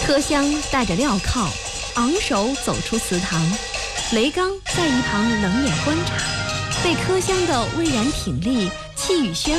柯香带着镣铐，昂首走出祠堂。雷刚在一旁冷眼观察，被柯香的巍然挺立、气宇轩